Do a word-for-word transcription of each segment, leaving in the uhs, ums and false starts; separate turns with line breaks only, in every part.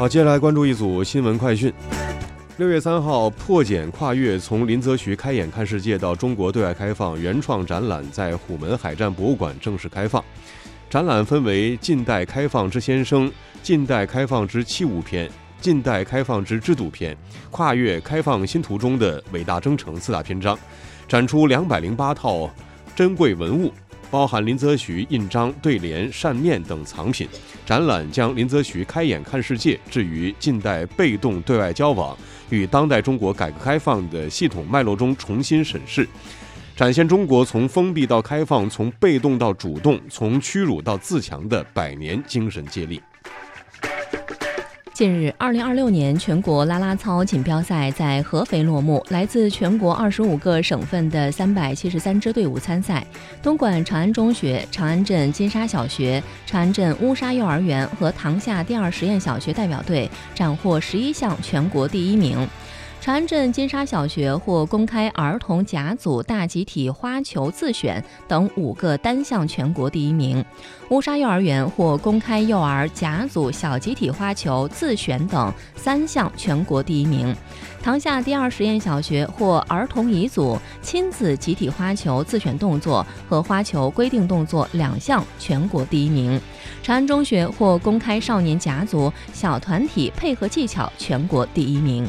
好，接下来关注一组新闻快讯。六月三号，破茧跨越从林则徐开眼看世界到中国对外开放原创展览在虎门海战博物馆正式开放。展览分为近代开放之先声、近代开放之器物篇、近代开放之制度篇、跨越开放新途中的伟大征程四大篇章，展出两百零八套珍贵文物，包含林则徐印章、对联、扇面等藏品。展览将林则徐开眼看世界置于近代被动对外交往与当代中国改革开放的系统脉络中重新审视，展现中国从封闭到开放、从被动到主动、从屈辱到自强的百年精神接力。
近日，二零二六年全国啦啦操锦标赛在合肥落幕，来自全国二十五个省份的三百七十三支队伍参赛。东莞长安中学、长安镇金沙小学、长安镇乌沙幼儿园和塘厦第二实验小学代表队斩获十一项全国第一名。长安镇金沙小学获公开儿童甲组大集体花球自选等五个单项全国第一名，乌沙幼儿园获公开幼儿甲组小集体花球自选等三项全国第一名，塘厦第二实验小学获儿童乙组亲子集体花球自选动作和花球规定动作两项全国第一名，长安中学获公开少年甲组小团体配合技巧全国第一名。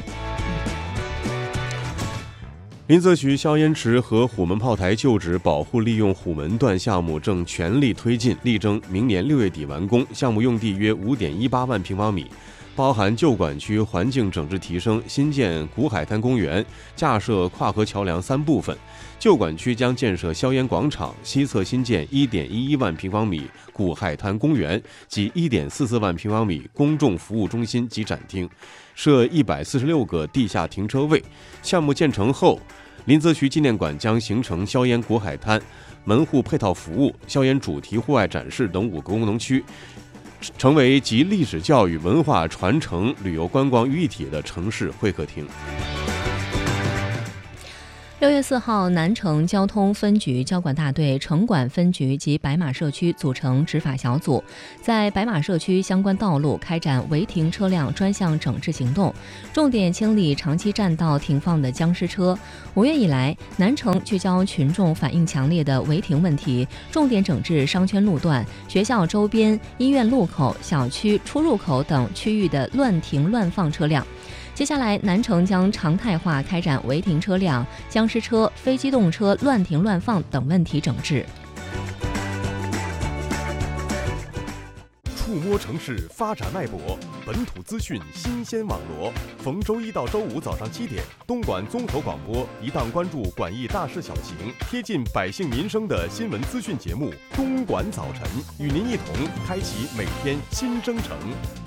林则徐消烟池和虎门炮台旧址保护利用虎门段项目正全力推进，力争明年六月底完工。项目用地约 五点一八万平方米，包含旧管区环境整治提升、新建古海滩公园、架设跨河桥梁三部分。旧管区将建设硝烟广场，西侧新建 一点一一万平方米古海滩公园及 一点四四万平方米公众服务中心及展厅，设一百四十六个地下停车位。项目建成后，林则徐纪念馆将形成硝烟古海滩、门户配套服务、硝烟主题户外展示等五个功能区，成为集历史教育、文化传承、旅游观光于一体的城市会客厅。
六月四号，南城交通分局交管大队、城管分局及白马社区组成执法小组，在白马社区相关道路开展违停车辆专项整治行动，重点清理长期占道停放的僵尸车。五月以来，南城聚焦群众反映强烈的违停问题，重点整治商圈路段、学校周边、医院路口、小区出入口等区域的乱停乱放车辆。接下来，南城将常态化开展违停车辆、僵尸车、非机动车乱停乱放等问题整治。
触摸城市发展脉搏，本土资讯新鲜网罗。逢周一到周五早上七点，东莞综合广播一档关注莞义大事小情、贴近百姓民生的新闻资讯节目《东莞早晨》，与您一同开启每天新征程。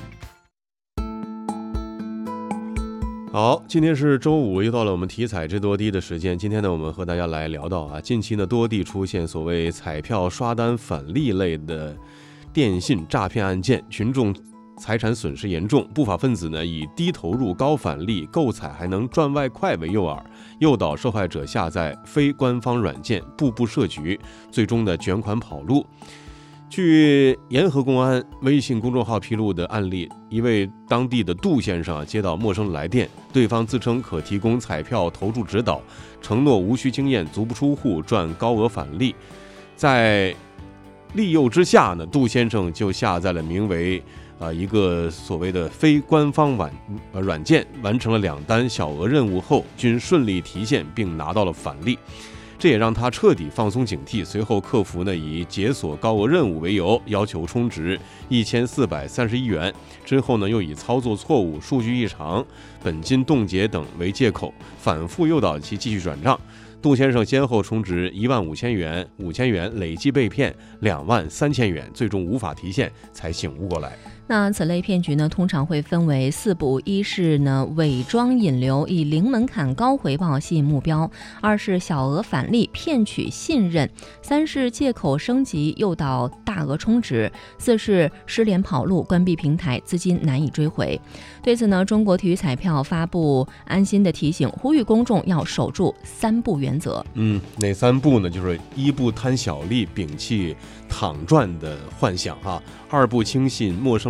好，今天是周五，又到了我们体彩知多低的时间。今天呢，我们和大家来聊到啊，近期呢多地出现所谓彩票刷单返利类的电信诈骗案件，群众财产损失严重。不法分子呢以低投入高返利、购彩还能赚外快为诱饵，诱导受害者下载非官方软件，步步设局，最终的卷款跑路。据沿河公安微信公众号披露的案例，一位当地的杜先生接到陌生来电，对方自称可提供彩票投注指导，承诺无需经验、足不出户赚高额返利。在利诱之下呢，杜先生就下载了名为呃一个所谓的非官方软呃软件，完成了两单小额任务后，均顺利提现并拿到了返利。这也让他彻底放松警惕。随后，客服呢以解锁高额任务为由，要求充值一千四百三十一元。之后呢，又以操作错误、数据异常、本金冻结等为借口，反复诱导其继续转账。杜先生先后充值一万五千元、五千元，累计被骗两万三千元，最终无法提现，才醒悟过来。
那此类骗局呢，通常会分为四步：一是呢伪装引流，以零门槛高回报吸引目标；二是小额返利骗取信任；三是借口升级诱导大额充值；四是失联跑路，关闭平台，资金难以追回。对此呢，中国体育彩票发布安心的提醒，呼吁公众要守住三不原则。
嗯，哪三步呢？就是一不贪小利，摒弃躺赚的幻想哈；二不轻信陌生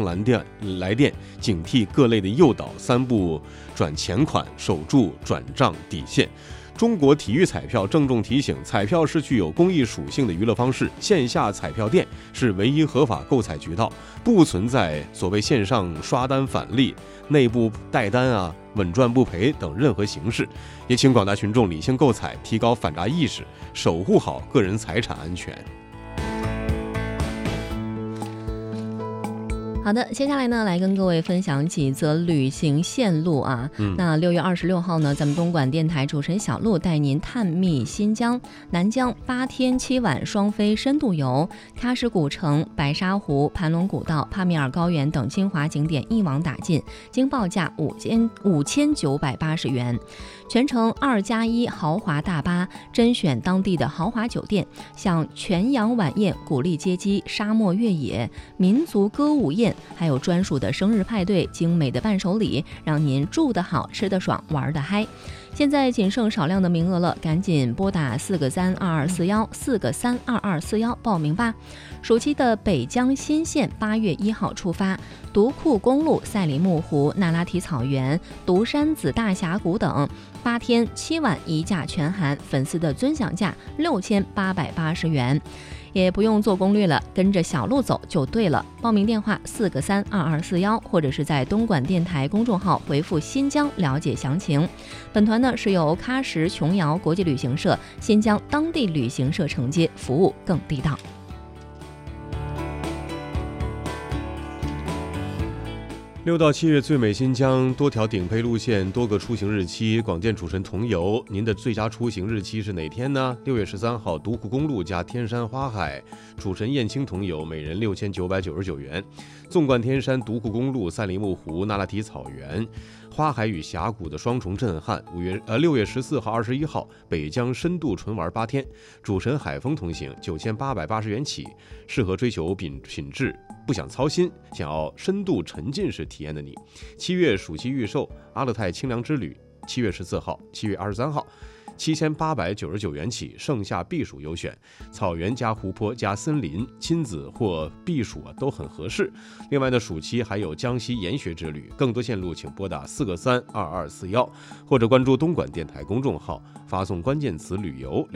来电来电，警惕各类的诱导，三步转钱款，守住转账底线。中国体育彩票郑重提醒，彩票是具有公益属性的娱乐方式，线下彩票店是唯一合法购彩渠道，不存在所谓线上刷单返利、内部代单啊、稳赚不赔等任何形式。也请广大群众理性购彩，提高反诈意识，守护好个人财产安全。
好的，接下来呢，来跟各位分享几则旅行线路啊。嗯、那六月二十六号呢，咱们东莞电台主持人小璐带您探秘新疆、南疆，八天七晚双飞深度游，喀什古城、白沙湖、盘龙古道、帕米尔高原等精华景点一网打尽，经报价五千五千九百八十元。全程二加一豪华大巴，甄选当地的豪华酒店，像全羊晚宴、古丽街机、沙漠越野、民族歌舞宴，还有专属的生日派对、精美的伴手礼，让您住得好、吃得爽、玩得嗨。现在仅剩少量的名额了，赶紧拨打四个三二二四幺四个三二二四幺报名吧。暑期的北疆新线八月一号出发，独库公路、赛里木湖、那拉提草原、独山子大峡谷等，八天七晚一价全含，粉丝的尊享价六千八百八十元。也不用做攻略了，跟着小路走就对了。报名电话四个三二二四幺，或者是在东莞电台公众号回复新疆了解详情。本团呢是由喀什琼瑶国际旅行社、新疆当地旅行社承接，服务更地道。
六到七月最美新疆，多条顶配路线，多个出行日期。广电主持人同游，您的最佳出行日期是哪天呢？六月十三号，独库公路加天山花海，主持人燕青同游，每人六千九百九十九元。纵贯天山、独库公路、赛里木湖、那拉提草原、花海与峡谷的双重震撼。五月呃六月十四号、二十一号，北疆深度纯玩八天，主持人海峰同行，九千八百八十元起，适合追求品品质。不想操心，想要深度沉浸式体验的你，七月暑期预售阿勒泰清凉之旅，七月十四号、七月二十三号，七千八百九十九元起，盛夏避暑优选，草原加湖泊加森林，亲子或避暑啊都很合适。另外呢，暑期还有江西研学之旅，更多线路请拨打四个三二二四幺，或者关注东莞电台公众号，发送关键词旅游。